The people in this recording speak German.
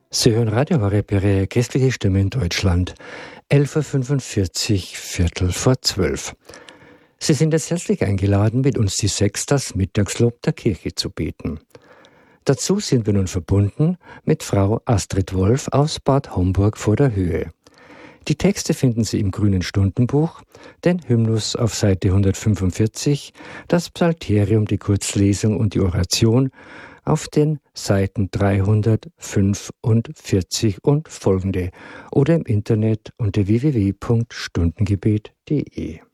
Sie hören Radio Horeb, Ihre christliche Stimme in Deutschland. 11.45 Uhr, Viertel vor 12. Sie sind jetzt herzlich eingeladen, mit uns die 6. das Mittagslob der Kirche zu beten. Dazu sind wir nun verbunden mit Frau Astrid Wolf aus Bad Homburg vor der Höhe. Die Texte finden Sie im Grünen Stundenbuch, den Hymnus auf Seite 145, das Psalterium, die Kurzlesung und die Oration auf den Seiten 345 und folgende oder im Internet unter www.stundengebet.de.